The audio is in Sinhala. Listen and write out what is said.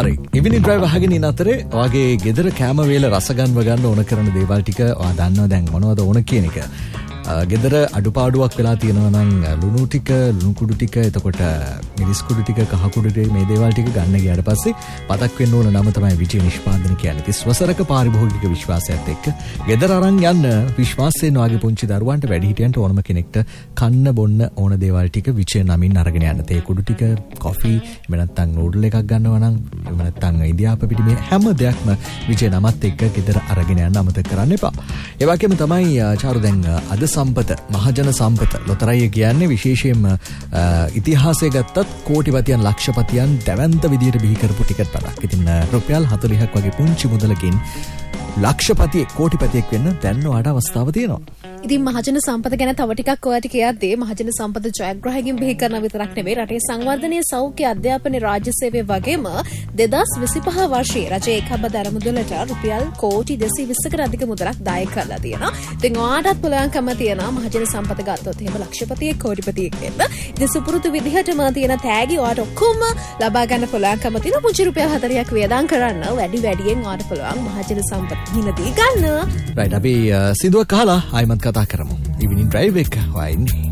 හරි. ඉවිනිං ඩ්‍රයිව් අහගෙන ඉන්න අතරේ ඔයාගේ ගෙදර කැම වේල රස ගන්ව ගන්න ඕන කරන දේවල් ටික ඔයා දන්නවා දැන් මොනවද ඕන කියන එක. ගෙදර අඩුපාඩුවක් වෙලා තියෙනවා නම් ලුණු ටික, ලුණු කුඩු ටික, එතකොට මිරිස් කුඩු ටික, කහ කුඩු ටික මේ දේවල් ටික ගන්න ගියාට පස්සේ පතක් වෙන්න ඕන නම තමයි විජේ නිෂ්පාදන කියන්නේ. 30 වසරක පාරිභෝගික විශ්වාසයත් එක්ක ගෙදර අරන් යන්න විශ්වාසයෙන් වාගේ පුංචි දරුවන්ට වැඩිහිටියන්ට ඕනම කෙනෙක්ට කන්න බොන්න ඕන දේවල් ටික විජේ නමින් අරගෙන යන්න. තේ කුඩු ටික, කොෆි, එහෙම නැත්නම් නූඩල් එකක් ගන්නවා නම්, එහෙම නැත්නම් ඉන්දියාප පිටි මේ හැම දෙයක්ම විජේ නමත් එක්ක ගෙදර අරගෙන යන්න අමතක කරන්න එපා. ඒ වගේම තමයි චාරු දැන් අද සම්පත මහජන සම්පත ලොතරැයි කියන්නේ විශේෂයෙන්ම ඉතිහාසය ගත්තත් කෝටිපතියන් ලක්ෂපතියන් දැවැන්ත විදියට බිහි කරපු ටිකට් පතක්. ඉතින් රුපියල් 40ක් වගේ පුංචි මුදලකින් ලක්ෂපතියෙක් කෝටිපතියෙක් වෙන්න දැන් ඔයාට අවස්ථාව තියෙනවා. ඉතින් මහජන සම්පත ගැන තව ටිකක් ඔයාට කියද්දී මහජන සම්පත ජයග්‍රහයෙන් බිහි කරන විතරක් නෙවෙයි රටේ සංවර්ධනීය සෞඛ්‍ය අධ්‍යාපන රාජ්‍ය සේවය වගේම 2025 වර්ෂයේ රජයේ එකබද අරමුදලට රුපියල් කෝටි 220කට අධික මුදලක් දායක කරලා තියෙනවා. ඉතින් ඔයාටත් පුළුවන්කම තියෙනවා මහජන සම්පත ගත්තොත් එහෙම ලක්ෂපතියෙක් කෝටිපතියෙක් වෙන්න. ඉතින් සුපුරුදු විදිහටම තියෙන තෑගි ඔයාට ඔක්කොම ලබා ගන්න පුළුවන්කම තියෙන පුංචි රුපියල් 40ක් වේදම් කරන්න වැඩියෙන් ඔයාට පුළුවන් මහජන සම්පත හිනදී ගන්න. රයිට් අපි සිදුවක් අහලා ආයිමත් කතා කරමු. ඉවිනිං ඩ්‍රයිව් එක වයින්